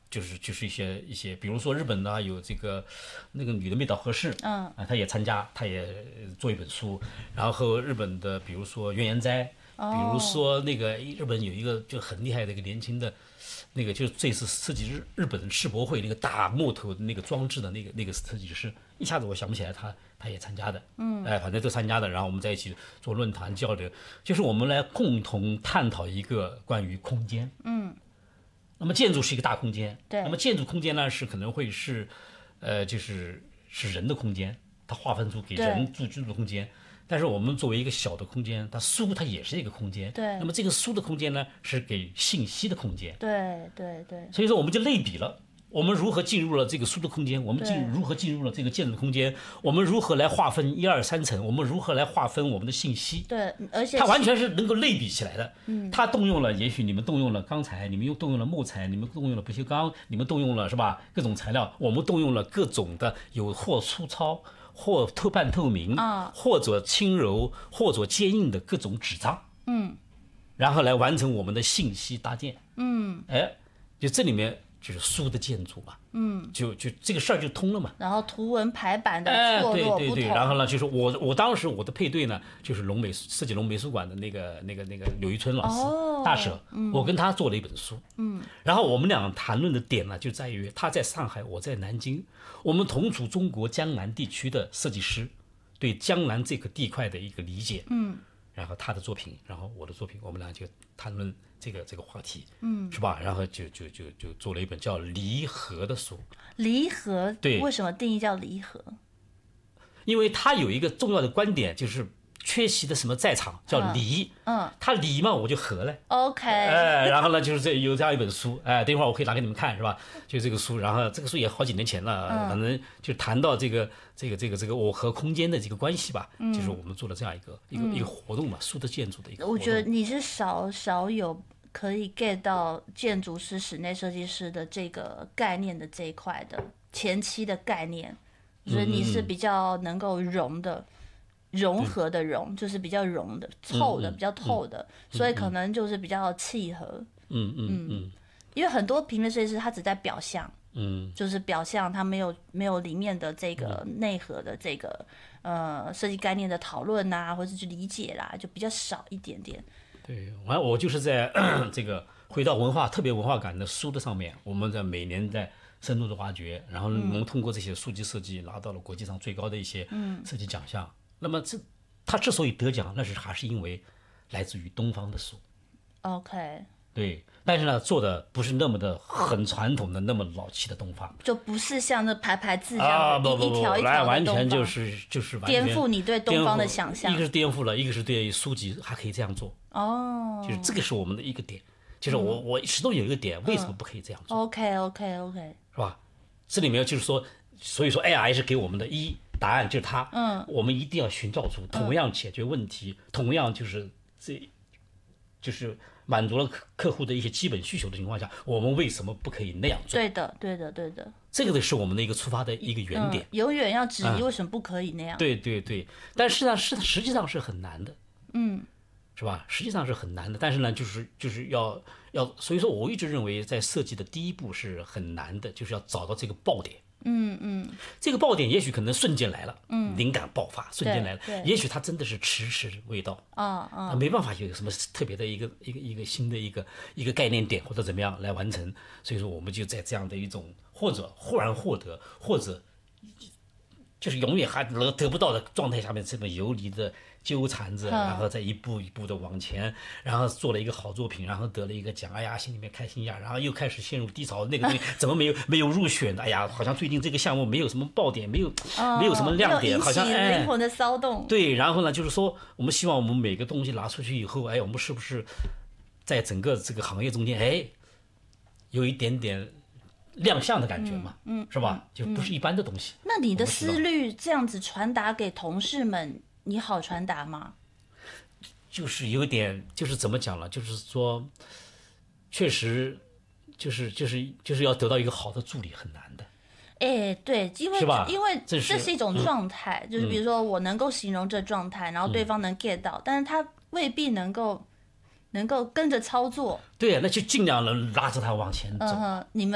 就是一些，比如说日本呢有这个那个女的妹岛和世，她也参加，她也做一本书，然后日本的比如说原研哉，比如说那个日本有一个就很厉害的一个年轻的。那个就是这次设计日本世博会那个大木头那个装置的那个设计师，一下子我想不起来他也参加的，反正都参加的，然后我们在一起做论坛交流，就是我们来共同探讨一个关于空间，那么建筑是一个大空间， 对， 那么建筑空间呢是可能会是是人的空间，它划分出给人居住的空间。但是我们作为一个小的空间，书它也是一个空间。 对。 那么这个书的空间呢，是给信息的空间。 对对对。 所以说我们就类比了，我们如何进入了这个书的空间，我们如何进入了这个建筑的空间，我们如何来划分1、2、3层，我们如何来划分我们的信息。 对，而且它完全是能够类比起来的。它动用了，也许你们动用了钢材，你们又动用了木材，你们动用了不锈钢，你们动用了是吧各种材料，我们动用了各种的有或粗糙。或半透明，或者轻柔，或者坚硬的各种纸张，然后来完成我们的信息搭建，就这里面就是书的建筑嘛，就这个事儿就通了嘛。 然后图文排版的错落不同， 对，然后呢，就是我当时我的配对呢，就是设计龙美术馆的那个柳玉春老师，大舍，我跟他做了一本书，然后我们俩谈论的点呢，就在于他在上海，我在南京，我们同处中国江南地区的设计师，对江南这个地块的一个理解，然后他的作品，然后我的作品，我们俩就谈论这个话题，是吧？然后就做了一本叫《离合》的书。 离合， 对， 为什么定义叫离合？ 因为他有一个重要的观点，就是缺席的什么在场叫离，他离嘛，我就合了。 OK， 然后呢，就是有这样一本书，等一会儿我可以拿给你们看，是吧？就这个书，然后这个书也好几年前了，反正就谈到这个我和空间的这个关系吧，就是我们做了这样一个活动嘛，书的建筑的一个活动。 我觉得你是少有可以 get 到建筑师、室内设计师的这个概念的这一块的前期的概念，我觉得你是比较能够融合的融，就是比较融的、凑的、比较透的，所以可能就是比较契合。因为很多平面设计师他只在表象，就是表象，他没有里面的这个内核的这个设计概念的讨论啊，或者是理解啦，就比较少一点点。 对，我就是在这个回到特别文化感的书的上面，我们在每年在深入的挖掘，然后我们通过这些书籍设计拿到了国际上最高的一些设计奖项。那么他之所以得奖，那还是因为来自于东方的书。 OK。 对，但是呢，做的不是那么的很传统的那么老气的东方， 就不是像那排字这样一条一条的完全就是完全颠覆你对东方的想象。 一个是颠覆了，一个是对书籍还可以这样做。就是这个是我们的一个点，就是我始终有一个点，为什么不可以这样做 ？OK， 是吧？这里面就是说，所以说 AI 是给我们的答案就是它，我们一定要寻找出同样解决问题，同样就是满足了客户的一些基本需求的情况下，我们为什么不可以那样做？ 对的。这个是我们的一个出发的一个原点。 永远要质疑为什么不可以那样。 对，但是呢，实际上是很难的。是吧？实际上是很难的，但是呢，就是要，所以说我一直认为，在设计的第一步是很难的，就是要找到这个爆点。这个爆点也许可能瞬间来了，灵感爆发瞬间来了，也许它真的是迟未到，没办法有什么特别的一个新的一个概念点或者怎么样来完成，所以说我们就在这样的一种或者忽然获得，或者就是永远还得不到的状态下面，这么游离的纠缠着，然后再一步一步的往前，然后做了一个好作品，然后得了一个奖，哎呀，心里面开心呀，然后又开始陷入低潮，那个东西怎么没有入选的？哎呀，好像最近这个项目没有什么爆点，没有什么亮点，好像灵魂的骚动。 对，然后呢，就是说我们希望我们每个东西拿出去以后，我们是不是在整个这个行业中间，有一点点亮相的感觉嘛，是吧？就不是一般的东西。 那你的思虑这样子传达给同事们，你好传达吗？ 就是有点，就是怎么讲了？就是说，确实，就是要得到一个好的助理很难的。 对，因为这是一种状态，就是比如说我能够形容这状态，然后对方能 get 到，但是他未必能够跟着操作。 对，那就尽量能拉着他往前走。 你们。